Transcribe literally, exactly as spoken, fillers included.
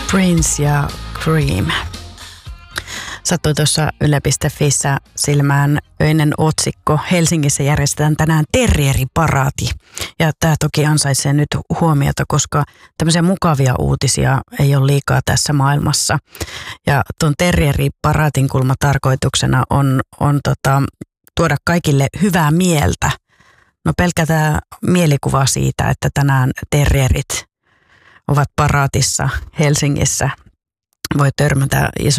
Prince ja Cream. Sattui tuossa yle piste fissä silmään öinen otsikko. Helsingissä järjestetään tänään terrieriparaati. Ja tämä toki ansaitsee nyt huomiota, koska tämmöisiä mukavia uutisia ei ole liikaa tässä maailmassa. Ja tuon terrieriparaatin kulma tarkoituksena on, on tota, tuoda kaikille hyvää mieltä. No pelkkä tämä mielikuva siitä, että tänään terrierit ovat paraatissa Helsingissä. Voi törmätä